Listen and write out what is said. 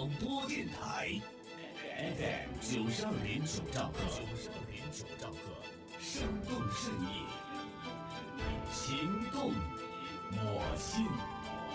广播电台 FM 92.9兆赫，生动适应，情动我心。